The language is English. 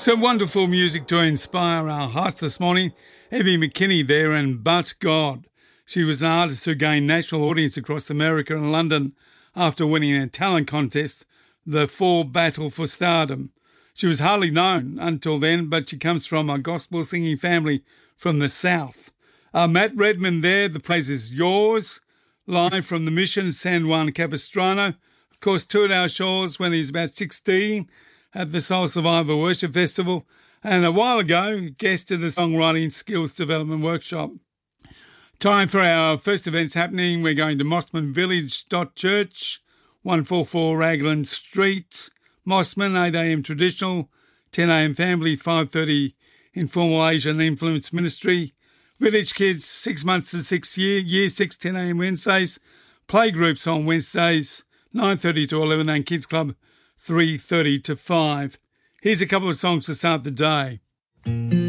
Some wonderful music to inspire our hearts this morning. Evie McKinney there and But God. She was an artist who gained national audience across America and London after winning a talent contest, the Four Battle for Stardom. She was hardly known until then, but she comes from a gospel singing family from the South. Matt Redman there, the place is yours, live from the Mission San Juan Capistrano. Of course, toured our shores when he was about 16 at the Soul Survivor Worship Festival, and a while ago guested a songwriting skills development workshop. Time for our first events happening. We're going to Mossman Village Church, 144 Raglan Street, Mossman, 8am traditional, 10am family, 5:30 informal Asian influence ministry. Village kids, 6 months to 6 year 6, 10am Wednesdays. Playgroups on Wednesdays, 9:30 to 11, and Kids Club, 3:30 to 5. Here's a couple of songs to start the day.